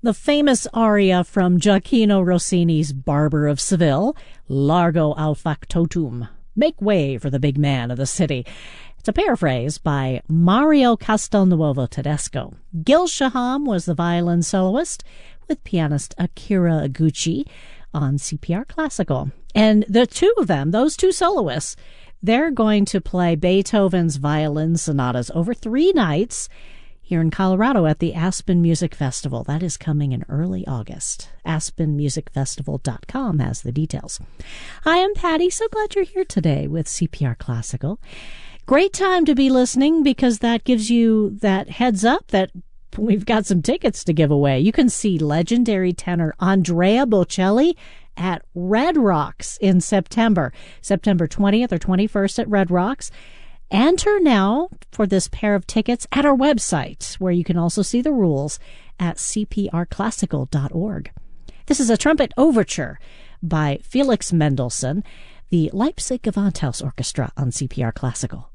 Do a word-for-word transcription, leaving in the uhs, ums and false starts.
The famous aria from Gioacchino Rossini's Barber of Seville, Largo al factotum, make way for the big man of the city. It's a paraphrase by Mario Castelnuovo Tedesco. Gil Shaham was the violin soloist with pianist Akira Iguchi on C P R Classical. And the two of them, those two soloists, they're going to play Beethoven's violin sonatas over three nights here in Colorado at the Aspen Music Festival. That is coming in early August. aspen music festival dot com has the details. Hi, I'm Patty. So glad you're here today with C P R Classical. Great time to be listening because that gives you that heads up that we've got some tickets to give away. You can see legendary tenor Andrea Bocelli at Red Rocks in September. September twentieth or twenty-first at Red Rocks. Enter now for this pair of tickets at our website, where you can also see the rules at c p r classical dot org. This is a trumpet overture by Felix Mendelssohn, the Leipzig Gewandhaus Orchestra on C P R Classical.